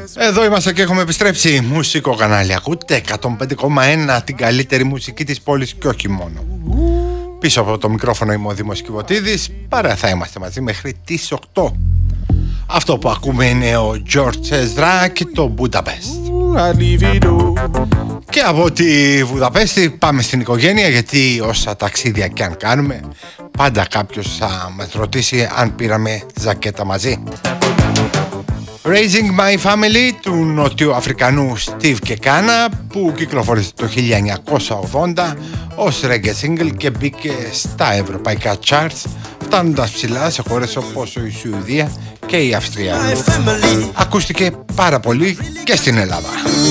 Εδώ είμαστε και έχουμε επιστρέψει. Μουσικό κανάλι. Ακούτε 105,1 την καλύτερη μουσική της πόλης και όχι μόνο. Πίσω από το μικρόφωνο είμαι ο Δήμος Κιβωτίδης. Παρά θα είμαστε μαζί μέχρι τις 8. Αυτό που ακούμε είναι ο George Ezra και το Budapest. Και από τη Βουδαπέστη πάμε στην οικογένεια, γιατί όσα ταξίδια και αν κάνουμε, πάντα κάποιος θα μας ρωτήσει αν πήραμε ζακέτα μαζί. Raising My Family του νοτιοαφρικανού Steve Kekana, που κυκλοφόρησε το 1980 ως reggae single και μπήκε στα ευρωπαϊκά charts, φτάνοντας ψηλά σε χώρες όπως η Σουηδία και η Αυστρία. Ακούστηκε πάρα πολύ και στην Ελλάδα.